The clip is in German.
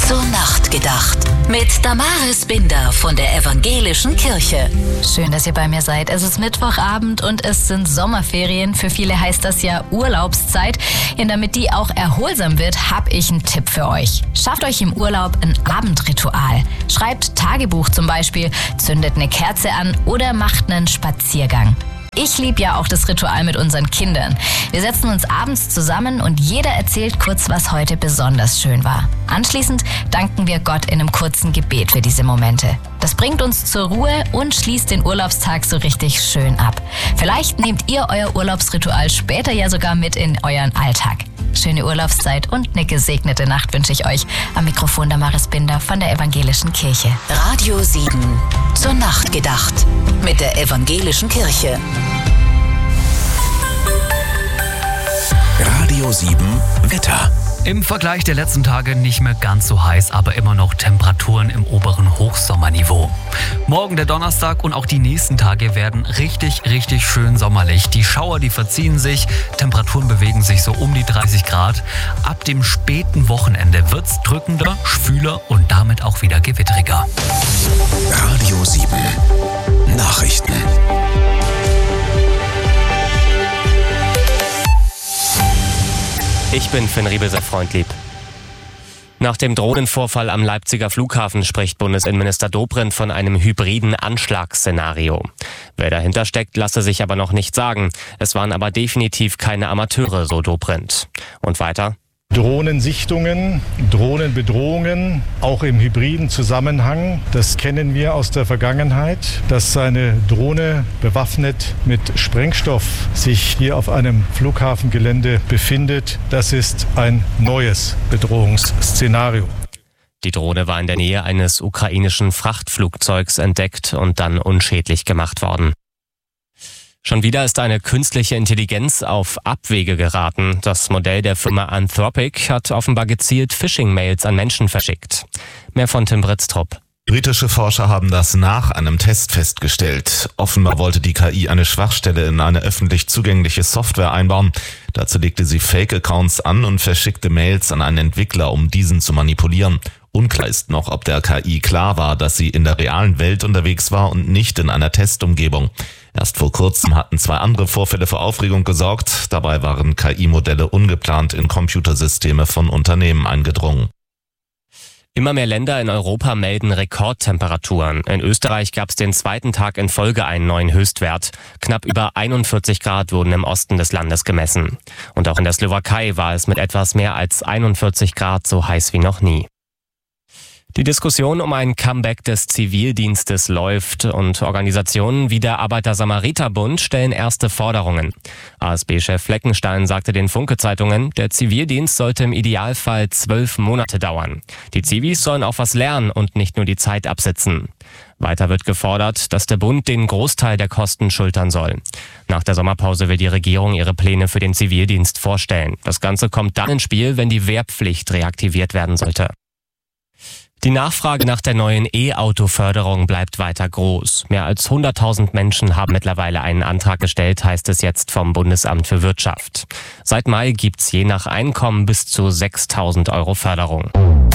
Zur Nacht gedacht. Mit Damaris Binder von der Evangelischen Kirche. Schön, dass ihr bei mir seid. Es ist Mittwochabend und es sind Sommerferien. Für viele heißt das ja Urlaubszeit. Und damit die auch erholsam wird, habe ich einen Tipp für euch. Schafft euch im Urlaub ein Abendritual. Schreibt Tagebuch zum Beispiel, zündet eine Kerze an oder macht einen Spaziergang. Ich liebe ja auch das Ritual mit unseren Kindern. Wir setzen uns abends zusammen und jeder erzählt kurz, was heute besonders schön war. Anschließend danken wir Gott in einem kurzen Gebet für diese Momente. Das bringt uns zur Ruhe und schließt den Urlaubstag so richtig schön ab. Vielleicht nehmt ihr euer Urlaubsritual später ja sogar mit in euren Alltag. Schöne Urlaubszeit und eine gesegnete Nacht wünsche ich euch. Am Mikrofon Damaris Binder von der Evangelischen Kirche. Radio 7. Zur Nacht gedacht. Mit der Evangelischen Kirche. Radio 7 Wetter. Im Vergleich der letzten Tage nicht mehr ganz so heiß, aber immer noch Temperaturen im oberen Hochsommerniveau. Morgen der Donnerstag und auch die nächsten Tage werden richtig schön sommerlich. Die Schauer, die verziehen sich, Temperaturen bewegen sich so um die 30 Grad. Ab dem späten Wochenende wird's drückender, schwüler und damit auch wieder gewittriger. Radio 7 Nachrichten. Ich bin Finn Riebel, freundlieb. Nach dem Drohnenvorfall am Leipziger Flughafen spricht Bundesinnenminister Dobrindt von einem hybriden Anschlagsszenario. Wer dahinter steckt, lasse sich aber noch nicht sagen. Es waren aber definitiv keine Amateure, so Dobrindt. Und weiter: Drohnensichtungen, Drohnenbedrohungen, auch im hybriden Zusammenhang, das kennen wir aus der Vergangenheit. Dass eine Drohne bewaffnet mit Sprengstoff sich hier auf einem Flughafengelände befindet, das ist ein neues Bedrohungsszenario. Die Drohne war in der Nähe eines ukrainischen Frachtflugzeugs entdeckt und dann unschädlich gemacht worden. Schon wieder ist eine künstliche Intelligenz auf Abwege geraten. Das Modell der Firma Anthropic hat offenbar gezielt Phishing-Mails an Menschen verschickt. Mehr von Tim Britztrup. Britische Forscher haben das nach einem Test festgestellt. Offenbar wollte die KI eine Schwachstelle in eine öffentlich zugängliche Software einbauen. Dazu legte sie Fake-Accounts an und verschickte Mails an einen Entwickler, um diesen zu manipulieren. Unklar ist noch, ob der KI klar war, dass sie in der realen Welt unterwegs war und nicht in einer Testumgebung. Erst vor kurzem hatten 2 andere Vorfälle für Aufregung gesorgt. Dabei waren KI-Modelle ungeplant in Computersysteme von Unternehmen eingedrungen. Immer mehr Länder in Europa melden Rekordtemperaturen. In Österreich gab es den 2. Tag in Folge einen neuen Höchstwert. Knapp über 41 Grad wurden im Osten des Landes gemessen. Und auch in der Slowakei war es mit etwas mehr als 41 Grad so heiß wie noch nie. Die Diskussion um ein Comeback des Zivildienstes läuft und Organisationen wie der Arbeiter-Samariter-Bund stellen erste Forderungen. ASB-Chef Fleckenstein sagte den Funke-Zeitungen, der Zivildienst sollte im Idealfall 12 Monate dauern. Die Zivis sollen auch was lernen und nicht nur die Zeit absitzen. Weiter wird gefordert, dass der Bund den Großteil der Kosten schultern soll. Nach der Sommerpause will die Regierung ihre Pläne für den Zivildienst vorstellen. Das Ganze kommt dann ins Spiel, wenn die Wehrpflicht reaktiviert werden sollte. Die Nachfrage nach der neuen E-Auto-Förderung bleibt weiter groß. Mehr als 100.000 Menschen haben mittlerweile einen Antrag gestellt, heißt es jetzt vom Bundesamt für Wirtschaft. Seit Mai gibt's je nach Einkommen bis zu 6.000 € Förderung.